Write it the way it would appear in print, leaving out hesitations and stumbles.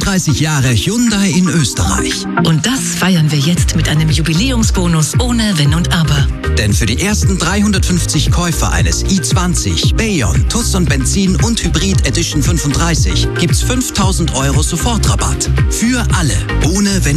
33 Jahre Hyundai in Österreich. Und das feiern wir jetzt mit einem Jubiläumsbonus ohne Wenn und Aber. Denn für die ersten 350 Käufer eines i20, Bayon, Tucson Benzin und Hybrid Edition 35 gibt's 5.000 € Sofortrabatt. Für alle, ohne Wenn